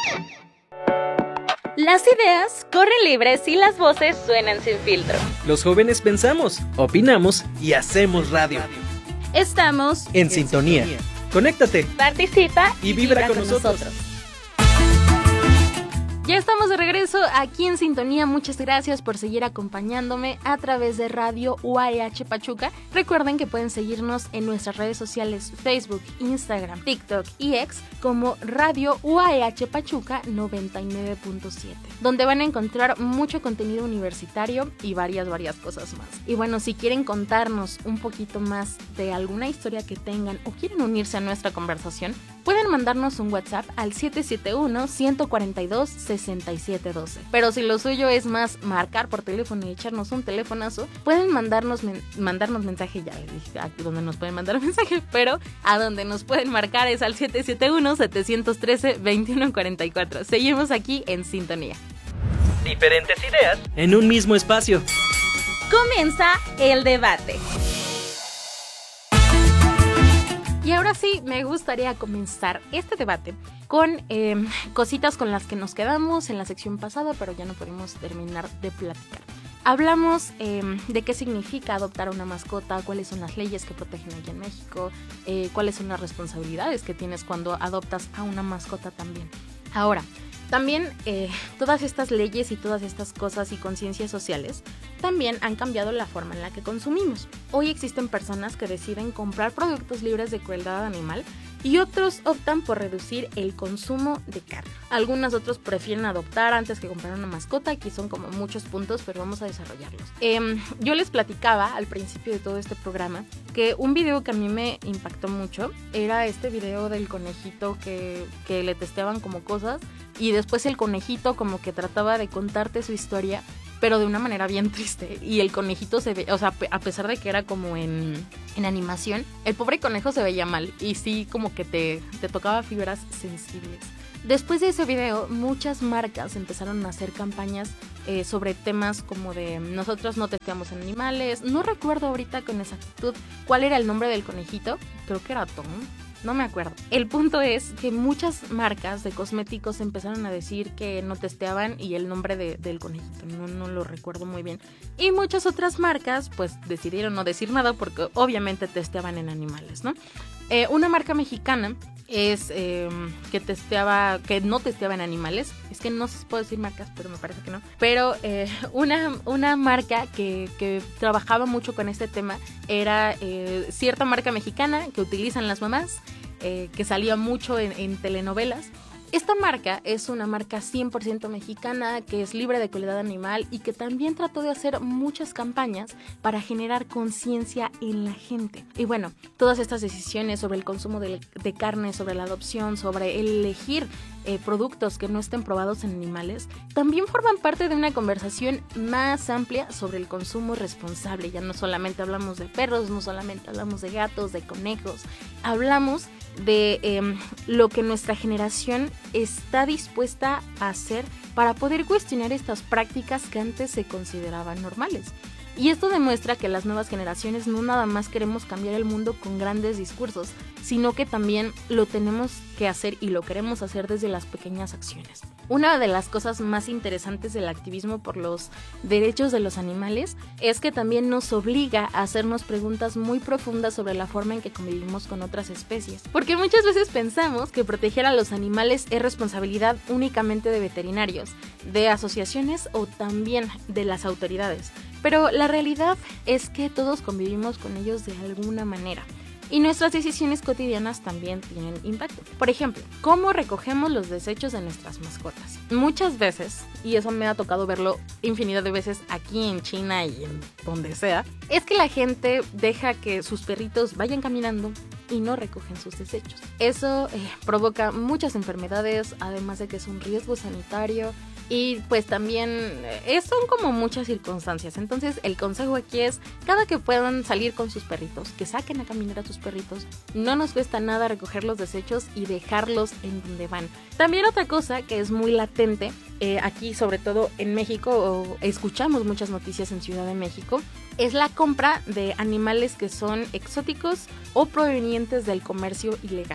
Las ideas corren libres y las voces suenan sin filtro. Los jóvenes pensamos, opinamos y hacemos radio. Estamos en sintonía. Conéctate, participa y vibra con nosotros. Ya estamos de regreso aquí en Sintonía. Muchas gracias por seguir acompañándome a través de Radio UAEH Pachuca. Recuerden que pueden seguirnos en nuestras redes sociales Facebook, Instagram, TikTok y X como Radio UAEH Pachuca 99.7, donde van a encontrar mucho contenido universitario y varias cosas más. Y bueno, si quieren contarnos un poquito más de alguna historia que tengan o quieren unirse a nuestra conversación, pueden mandarnos un WhatsApp al 771-142-6712. Pero si lo suyo es más marcar por teléfono y echarnos un telefonazo, pueden mandarnos mensaje, ya les dije a donde nos pueden mandar mensaje, pero a donde nos pueden marcar es al 771-713-2144. Seguimos aquí en sintonía. Diferentes ideas en un mismo espacio. Comienza el debate. Y ahora sí, me gustaría comenzar este debate con cositas con las que nos quedamos en la sección pasada, pero ya no pudimos terminar de platicar. Hablamos de qué significa adoptar una mascota, cuáles son las leyes que protegen aquí en México, cuáles son las responsabilidades que tienes cuando adoptas a una mascota también. Ahora, también todas estas leyes y todas estas cosas y conciencias sociales también han cambiado la forma en la que consumimos. Hoy existen personas que deciden comprar productos libres de crueldad animal y otros optan por reducir el consumo de carne. Algunos otros prefieren adoptar antes que comprar una mascota. Aquí son como muchos puntos, pero vamos a desarrollarlos. Yo les platicaba al principio de todo este programa que un video que a mí me impactó mucho era este video del conejito que le testeaban como cosas y después el conejito como que trataba de contarte su historia, pero de una manera bien triste. Y el conejito se ve, o sea, a pesar de que era como en animación, el pobre conejo se veía mal y sí como que te tocaba fibras sensibles. Después de ese video, muchas marcas empezaron a hacer campañas sobre temas como de nosotros no testeamos en animales. No recuerdo ahorita con exactitud cuál era el nombre del conejito, creo que era Tom. No me acuerdo. El punto es que muchas marcas de cosméticos empezaron a decir que no testeaban y el nombre del conejito no lo recuerdo muy bien. Y muchas otras marcas pues decidieron no decir nada porque obviamente testeaban en animales, ¿no? Una marca mexicana es que no testeaba en animales. Es que no se puede decir marcas, pero me parece que no. Pero una marca que trabajaba mucho con este tema era cierta marca mexicana que utilizan las mamás, que salía mucho en telenovelas. Esta marca es una marca 100% mexicana que es libre de crueldad animal y que también trató de hacer muchas campañas para generar conciencia en la gente. Y bueno, todas estas decisiones sobre el consumo de carne, sobre la adopción, sobre el elegir productos que no estén probados en animales, también forman parte de una conversación más amplia sobre el consumo responsable. Ya no solamente hablamos de perros, no solamente hablamos de gatos, de conejos, hablamos de lo que nuestra generación está dispuesta a hacer para poder cuestionar estas prácticas que antes se consideraban normales. Y esto demuestra que las nuevas generaciones no nada más queremos cambiar el mundo con grandes discursos, sino que también lo tenemos que hacer y lo queremos hacer desde las pequeñas acciones. Una de las cosas más interesantes del activismo por los derechos de los animales es que también nos obliga a hacernos preguntas muy profundas sobre la forma en que convivimos con otras especies. Porque muchas veces pensamos que proteger a los animales es responsabilidad únicamente de veterinarios, de asociaciones o también de las autoridades. Pero la realidad es que todos convivimos con ellos de alguna manera. Y nuestras decisiones cotidianas también tienen impacto. Por ejemplo, ¿cómo recogemos los desechos de nuestras mascotas? Muchas veces, y eso me ha tocado verlo infinidad de veces aquí en China y en donde sea, es que la gente deja que sus perritos vayan caminando y no recogen sus desechos. Eso provoca muchas enfermedades, además de que es un riesgo sanitario. Y pues también son como muchas circunstancias. Entonces el consejo aquí es, cada que puedan salir con sus perritos, que saquen a caminar a sus perritos. No nos cuesta nada recoger los desechos y dejarlos en donde van. También otra cosa que es muy latente, aquí sobre todo en México, escuchamos muchas noticias en Ciudad de México, es la compra de animales que son exóticos o provenientes del comercio ilegal.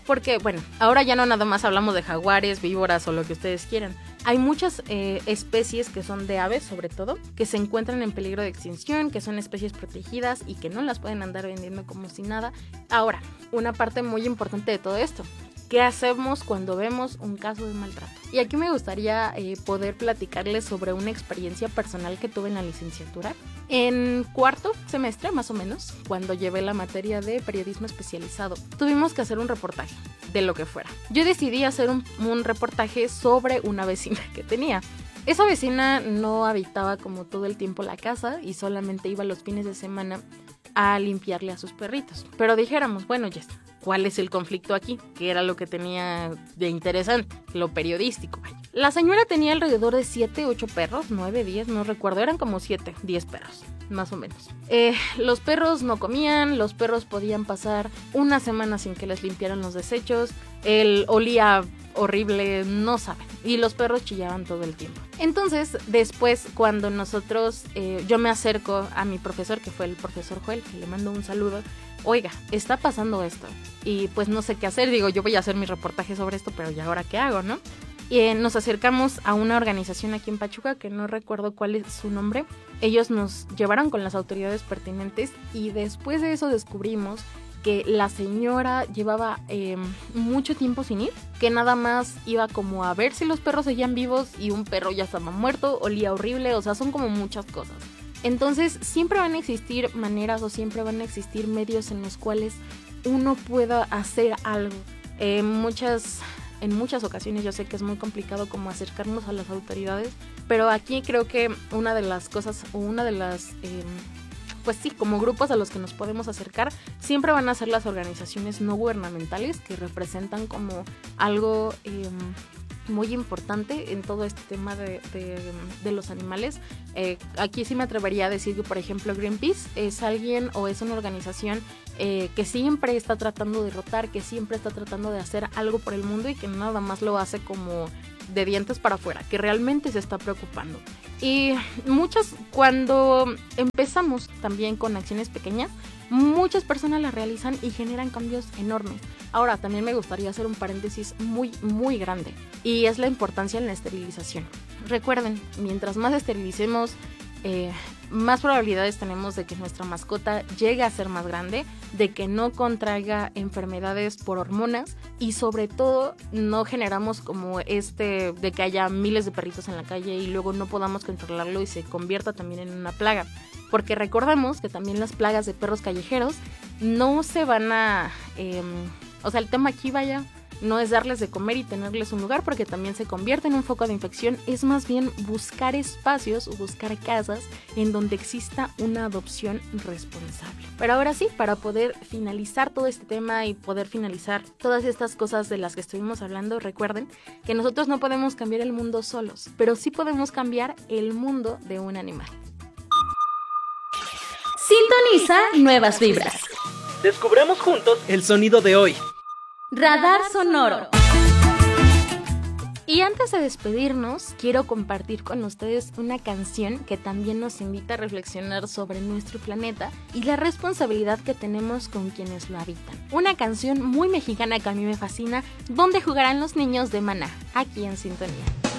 Porque, bueno, ahora ya no nada más hablamos de jaguares, víboras o lo que ustedes quieran. Hay muchas especies que son de aves, sobre todo, que se encuentran en peligro de extinción, que son especies protegidas y que no las pueden andar vendiendo como si nada. Ahora, una parte muy importante de todo esto. ¿Qué hacemos cuando vemos un caso de maltrato? Y aquí me gustaría poder platicarles sobre una experiencia personal que tuve en la licenciatura. En cuarto semestre, más o menos, cuando llevé la materia de periodismo especializado, tuvimos que hacer un reportaje de lo que fuera. Yo decidí hacer un reportaje sobre una vecina que tenía. Esa vecina no habitaba como todo el tiempo la casa y solamente iba los fines de semana a limpiarle a sus perritos. Pero dijéramos, bueno, ya está. ¿Cuál es el conflicto aquí? ¿Qué era lo que tenía de interesante? Lo periodístico. La señora tenía alrededor de 7, 8 perros, 9, 10, no recuerdo, eran como 7, 10 perros, más o menos. Los perros no comían, los perros podían pasar una semana sin que les limpiaran los desechos, él olía horrible, no saben, y los perros chillaban todo el tiempo. Entonces, después, cuando yo me acerco a mi profesor, que fue el profesor Joel, que le mando un saludo, oiga, está pasando esto, y pues no sé qué hacer, digo, yo voy a hacer mi reportaje sobre esto, pero ¿y ahora qué hago, no? Y nos acercamos a una organización aquí en Pachuca, que no recuerdo cuál es su nombre. Ellos nos llevaron con las autoridades pertinentes y después de eso descubrimos que la señora llevaba mucho tiempo sin ir, que nada más iba como a ver si los perros seguían vivos y un perro ya estaba muerto, olía horrible, o sea, son como muchas cosas. Entonces siempre van a existir maneras o siempre van a existir medios en los cuales uno pueda hacer algo. En muchas ocasiones yo sé que es muy complicado como acercarnos a las autoridades, pero aquí creo que una de las cosas o una de las pues sí, como grupos a los que nos podemos acercar, siempre van a ser las organizaciones no gubernamentales que representan como algo muy importante en todo este tema de los animales. Aquí sí me atrevería a decir que, por ejemplo, Greenpeace es alguien o es una organización que siempre está tratando de rotar, que siempre está tratando de hacer algo por el mundo y que nada más lo hace como de dientes para afuera, que realmente se está preocupando. Y cuando empezamos también con acciones pequeñas, muchas personas las realizan y generan cambios enormes. Ahora, también me gustaría hacer un paréntesis muy, muy grande, y es la importancia en la esterilización. Recuerden, mientras más esterilicemos, más probabilidades tenemos de que nuestra mascota llegue a ser más grande, de que no contraiga enfermedades por hormonas y sobre todo no generamos como de que haya miles de perritos en la calle y luego no podamos controlarlo y se convierta también en una plaga. Porque recordemos que también las plagas de perros callejeros no se van a... o sea, el tema aquí no es darles de comer y tenerles un lugar porque también se convierte en un foco de infección, es más bien buscar espacios o buscar casas en donde exista una adopción responsable. Pero ahora sí, para poder finalizar todo este tema y poder finalizar todas estas cosas de las que estuvimos hablando, recuerden que nosotros no podemos cambiar el mundo solos, pero sí podemos cambiar el mundo de un animal. Sintoniza nuevas vibras. Descubramos juntos el sonido de hoy. Radar sonoro. Y antes de despedirnos, quiero compartir con ustedes una canción que también nos invita a reflexionar sobre nuestro planeta y la responsabilidad que tenemos con quienes lo habitan. Una canción muy mexicana que a mí me fascina, donde jugarán los niños de Maná, aquí en Sintonía.